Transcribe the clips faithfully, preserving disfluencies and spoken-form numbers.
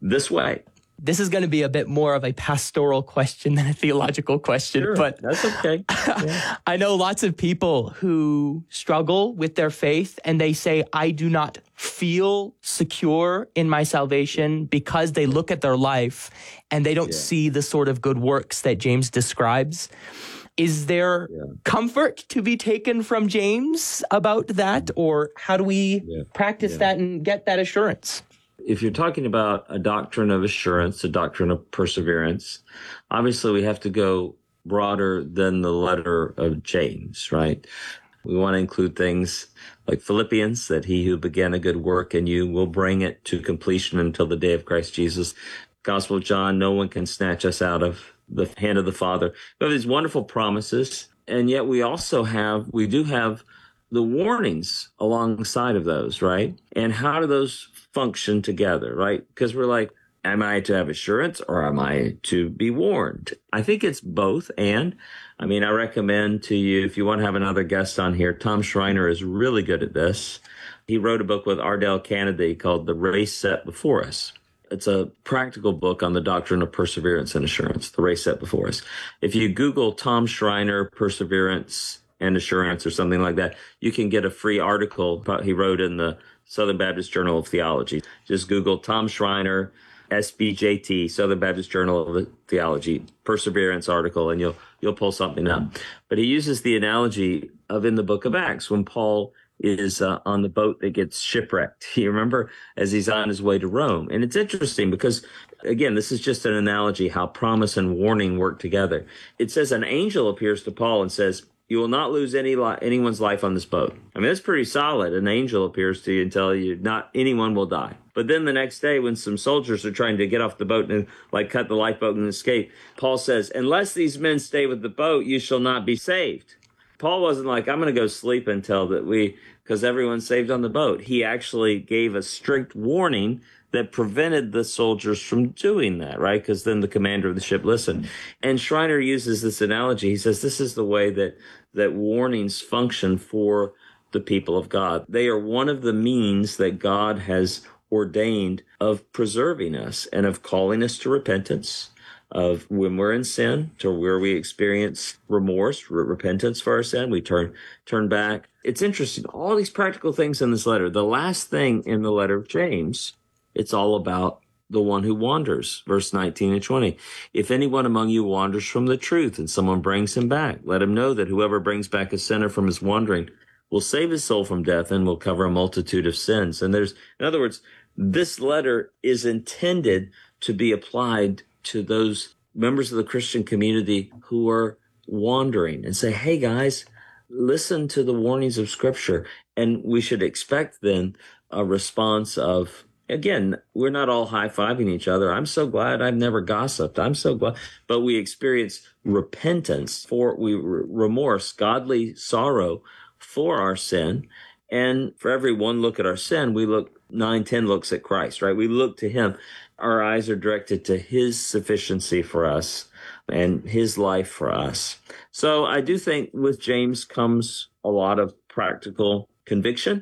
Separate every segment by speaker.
Speaker 1: this way.
Speaker 2: This is going to be a bit more of a pastoral question than a theological question,
Speaker 1: Sure,
Speaker 2: but
Speaker 1: that's okay. Yeah.
Speaker 2: I know lots of people who struggle with their faith and they say, I do not feel secure in my salvation, because they look at their life and they don't
Speaker 1: Yeah.
Speaker 2: see the sort of good works that James describes. Is there
Speaker 1: Yeah.
Speaker 2: comfort to be taken from James about that? Or how do we
Speaker 1: Yeah.
Speaker 2: practice
Speaker 1: Yeah.
Speaker 2: that and get that assurance?
Speaker 1: If you're talking about a doctrine of assurance, a doctrine of perseverance, obviously we have to go broader than the letter of James, right? We want to include things like Philippians, that he who began a good work in you will bring it to completion until the day of Christ Jesus. Gospel of John, no one can snatch us out of the hand of the Father. We have these wonderful promises, and yet we also have, we do have the warnings alongside of those, right? And how do those function together, right? Because we're like, am I to have assurance or am I to be warned? I think it's both. And I mean, I recommend to you, if you want to have another guest on here, Tom Schreiner is really good at this. He wrote a book with Ardell Kennedy called The Race Set Before Us. It's a practical book on the doctrine of perseverance and assurance, the race set before us. If you Google Tom Schreiner, perseverance and assurance or something like that, you can get a free article he wrote in the Southern Baptist Journal of Theology. Just Google Tom Schreiner, S B J T, Southern Baptist Journal of Theology, perseverance article, and you'll you'll pull something up. But he uses the analogy of in the book of Acts when Paul is uh, on the boat that gets shipwrecked. You remember, as he's on his way to Rome. And it's interesting because, again, this is just an analogy how promise and warning work together. It says an angel appears to Paul and says, you will not lose any li- anyone's life on this boat. I mean, that's pretty solid. An angel appears to you and tells you not anyone will die. But then the next day, when some soldiers are trying to get off the boat and like cut the lifeboat and escape, Paul says, unless these men stay with the boat, you shall not be saved. Paul wasn't like, I'm going to go sleep until that we, because everyone's saved on the boat. He actually gave a strict warning that prevented the soldiers from doing that, right? Because then the commander of the ship listened. And Schreiner uses this analogy. He says this is the way that, that warnings function for the people of God. They are one of the means that God has ordained of preserving us and of calling us to repentance, of when we're in sin, to where we experience remorse, re- repentance for our sin, we turn turn back. It's interesting, all these practical things in this letter. The last thing in the letter of James, it's all about the one who wanders, verse nineteen and twenty. If anyone among you wanders from the truth and someone brings him back, let him know that whoever brings back a sinner from his wandering will save his soul from death and will cover a multitude of sins. And there's, in other words, this letter is intended to be applied to those members of the Christian community who are wandering and say, hey guys, listen to the warnings of Scripture. And we should expect then a response of, again, we're not all high-fiving each other. I'm so glad I've never gossiped. I'm so glad. But we experience repentance for we remorse, godly sorrow for our sin. And for every one look at our sin, we look nine, ten looks at Christ, right? We look to him. Our eyes are directed to his sufficiency for us and his life for us. So I do think with James comes a lot of practical conviction.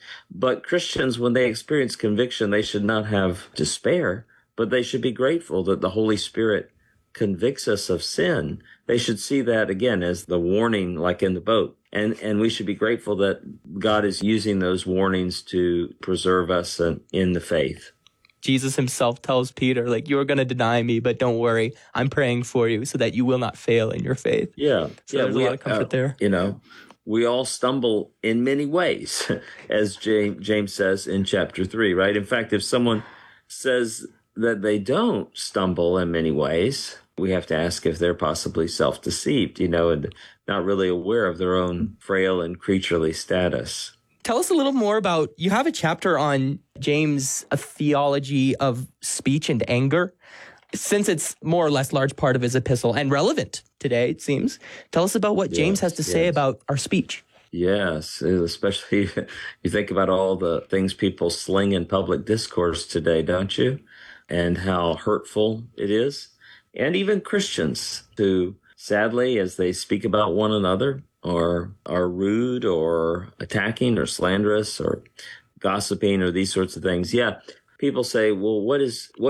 Speaker 1: But Christians, when they experience conviction, they should not have despair, but they should be grateful that the Holy Spirit convicts us of sin. They should see that, again, as the warning, like in the boat. And and we should be grateful that God is using those warnings to preserve us in, in the faith.
Speaker 2: Jesus himself tells Peter, like, you're going to deny me, but don't worry. I'm praying for you so that you will not fail in your faith.
Speaker 1: Yeah.
Speaker 2: So
Speaker 1: yeah,
Speaker 2: there's
Speaker 1: we,
Speaker 2: a lot of comfort
Speaker 1: uh,
Speaker 2: there.
Speaker 1: You know, we all stumble in many ways, as James, James says in chapter three, right? In fact, if someone says that they don't stumble in many ways, we have to ask if they're possibly self-deceived, you know, and not really aware of their own frail and creaturely status.
Speaker 2: Tell us a little more about, you have a chapter on James, a theology of speech and anger. Since it's more or less large part of his epistle and relevant today, it seems. Tell us about what James
Speaker 1: Yes,
Speaker 2: has to say
Speaker 1: yes.
Speaker 2: about our speech.
Speaker 1: Yes, especially you think about all the things people sling in public discourse today, don't you? And how hurtful it is. And even Christians who, sadly, as they speak about one another, or are rude or attacking or slanderous or gossiping or these sorts of things. Yeah, people say, well, what is what